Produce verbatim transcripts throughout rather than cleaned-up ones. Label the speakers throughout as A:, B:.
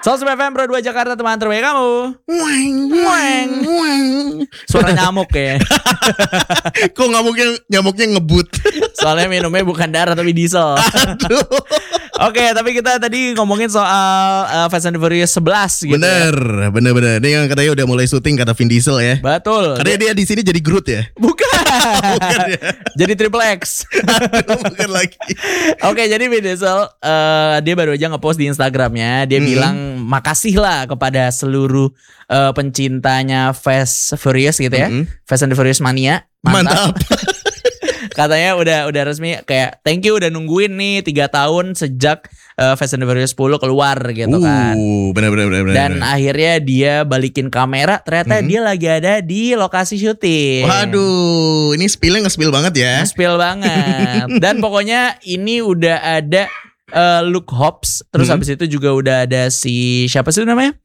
A: seratus F M Pro dua Jakarta, teman terbaik kamu.
B: Weng, weng, weng.
A: Suara nyamuk ya.
B: Kok nyamuknya nyamuknya ngebut.
A: Soalnya minumnya bukan darah tapi diesel.
B: Aduh.
A: Oke, tapi kita tadi ngomongin soal uh, Fast and Furious sebelas gitu.
B: Bener,
A: ya.
B: bener, bener. Ini yang katanya udah mulai syuting kata Vin Diesel ya.
A: Betul.
B: Katanya dia di sini jadi Groot ya.
A: Bukan.
B: Bukan ya.
A: Jadi Triple X.
B: Aduh, bukan lagi.
A: Oke, jadi Vin Diesel uh, dia baru aja ngepost di Instagramnya. Dia
B: Hmm.
A: bilang makasih lah kepada seluruh uh, pencintanya Fast Furious gitu ya.
B: Mm-mm.
A: Fast and Furious Mania.
B: Mantap.
A: Katanya udah udah resmi kayak thank you udah nungguin nih tiga tahun sejak uh, Fast and Furious sepuluh keluar gitu kan.
B: Uh, bener, bener, bener, bener.
A: Dan akhirnya dia balikin kamera, ternyata
B: Mm-hmm.
A: dia lagi ada di lokasi syuting.
B: Waduh, ini spillnya nge-spill banget ya.
A: Spill banget. Dan pokoknya ini udah ada uh, Luke Hobbs. Terus
B: Hmm.
A: habis itu juga udah ada si siapa sih namanya?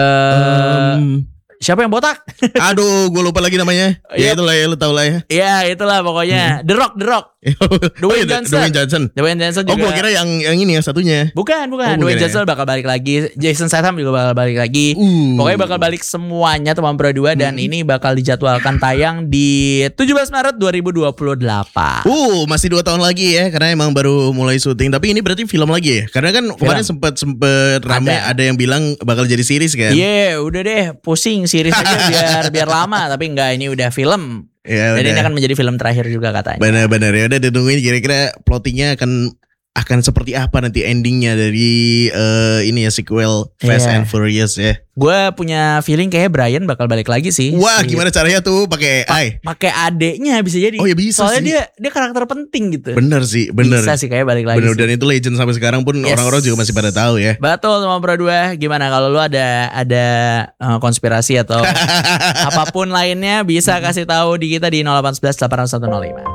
A: Uh,
B: Um,
A: siapa yang botak?
B: aduh, gue lupa lagi namanya. Ya
A: Yep.
B: itulah ya, lu tau lah ya.
A: Ya itulah pokoknya. The Rock, The Rock. Dwayne
B: Oh, iya,
A: Johnson.
B: Dwayne Johnson.
A: Dwayne Johnson
B: Oh,
A: juga.
B: gue kira yang yang ini yang satunya.
A: Bukan, bukan.
B: Oh,
A: Dwayne
B: bukan
A: Johnson bakal balik lagi. Jason Statham juga bakal balik lagi.
B: Uh.
A: Pokoknya bakal balik semuanya teman Pro dua. Dan
B: Hmm.
A: ini bakal dijadwalkan tayang di tujuh belas Maret dua ribu dua puluh delapan.
B: Uh, masih dua tahun lagi ya, karena emang baru mulai syuting. Tapi ini berarti film lagi ya? Karena kan kemarin sempet sempet rame
A: Ada.
B: ada. yang bilang bakal jadi series kan?
A: Iya, udah deh, pusing series aja biar biar lama, tapi enggak, ini udah film.
B: Ya,
A: Dan
B: udah.
A: ini akan menjadi film terakhir juga katanya.
B: Bener-bener ya udah ditungguin kira-kira plottingnya akan akan seperti apa nanti endingnya dari eh, ini ya sequel Fast
A: Iya.
B: and Furious ya.
A: Gue punya feeling kayak Brian bakal balik lagi sih.
B: Wah,
A: Si-
B: gimana caranya tuh pakai A I?
A: Pakai adeknya bisa jadi.
B: Oh, ya bisa
A: Soalnya
B: sih.
A: dia dia karakter penting gitu.
B: Bener sih, bener.
A: Bisa sih kayak balik lagi.
B: Bener,
A: sih.
B: dan itu legend sampai sekarang pun
A: Yes.
B: orang-orang juga masih pada tahu ya.
A: Betul sama Pro dua. Gimana kalau lu ada ada uh, konspirasi atau apapun lainnya bisa kasih tahu di kita di nol delapan satu satu delapan satu nol lima.